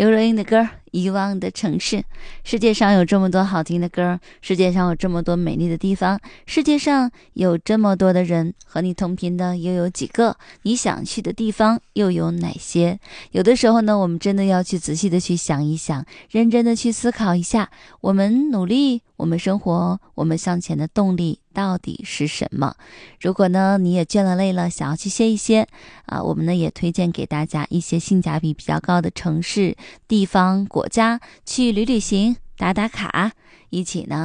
刘若英的歌《遗忘的城市》。世界上有这么多好听的歌，世界上有这么多美丽的地方，世界上有这么多的人，和你同频的又有几个？你想去的地方又有哪些？有的时候呢，我们真的要去仔细的去想一想，认真的去思考一下，我们努力，我们生活，我们向前的动力到底是什么？如果呢你也倦了累了，想要去歇一歇我们呢也推荐给大家一些性价比比较高的城市、地方、国家，去旅行、打打卡，一起呢